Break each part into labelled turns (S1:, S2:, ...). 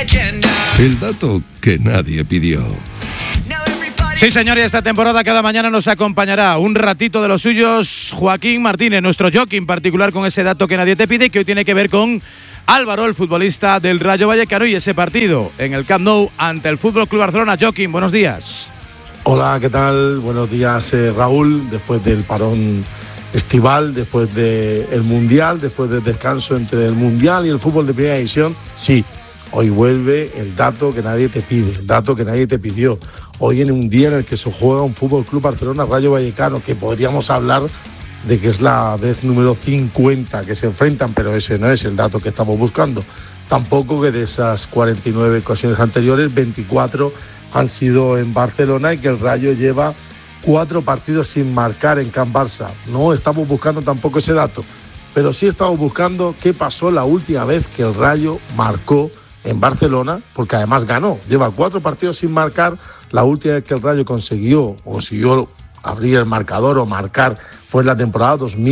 S1: El dato que nadie pidió.
S2: Sí, señor, y esta temporada cada mañana nos acompañará un ratito de los suyos Joaquín Martínez, nuestro jockey en particular con ese dato que nadie te pide, que hoy tiene que ver con Álvaro, el futbolista del Rayo Vallecano, y ese partido en el Camp Nou ante el FC Barcelona. Joaquín, buenos días.
S3: Hola, ¿qué tal? Buenos días, Raúl. Después del parón estival, después del Mundial, después del descanso entre el Mundial y el fútbol de primera división, sí, hoy vuelve el dato que nadie te pide, el dato que nadie te pidió. Hoy en un día en el que se juega un FC Barcelona Rayo Vallecano, que podríamos hablar de que es la vez número 50 que se enfrentan, pero ese no es el dato que estamos buscando. Tampoco que de esas 49 ocasiones anteriores, 24 han sido en Barcelona y que el Rayo lleva 4 partidos sin marcar en Can Barça. No estamos buscando tampoco ese dato, pero sí estamos buscando qué pasó la última vez que el Rayo marcó en Barcelona, porque además ganó. Lleva 4 partidos sin marcar. La última vez que el Rayo consiguió abrir el marcador o marcar fue en la temporada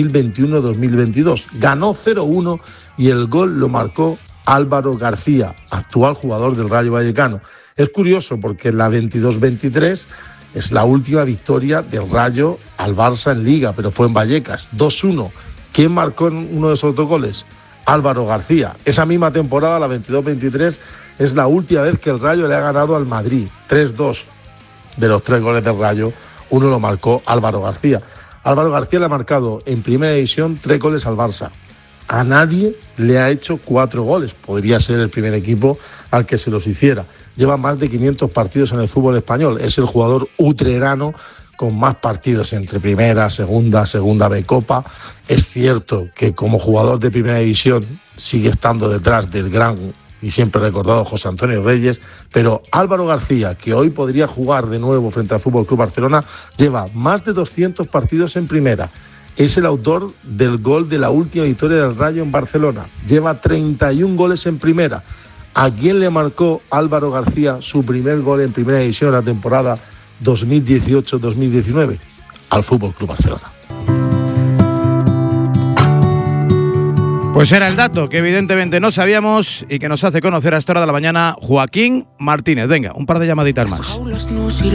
S3: 2021-2022. Ganó 0-1 y el gol lo marcó Álvaro García, actual jugador del Rayo Vallecano. Es curioso porque en la 22-23 es la última victoria del Rayo al Barça en Liga, pero fue en Vallecas, 2-1. ¿Quién marcó en uno de esos 2 goles? Álvaro García. Esa misma temporada, la 22-23, es la última vez que el Rayo le ha ganado al Madrid, 3-2. De los 3 goles del Rayo, uno lo marcó Álvaro García. Álvaro García le ha marcado en primera división 3 goles al Barça. A nadie le ha hecho 4 goles. Podría ser el primer equipo al que se los hiciera. Lleva más de 500 partidos en el fútbol español. Es el jugador utrerano con más partidos entre primera, segunda B Copa. Es cierto que como jugador de primera división sigue estando detrás del gran y siempre recordado José Antonio Reyes, pero Álvaro García, que hoy podría jugar de nuevo frente al FC Barcelona, lleva más de 200 partidos en primera. Es el autor del gol de la última victoria del Rayo en Barcelona. Lleva 31 goles en primera. ¿A quién le marcó Álvaro García su primer gol en primera división en la temporada 2018-2019? Al FC Barcelona.
S2: Pues era el dato que evidentemente no sabíamos y que nos hace conocer a esta hora de la mañana Joaquín Martínez. Venga, un par de llamaditas más.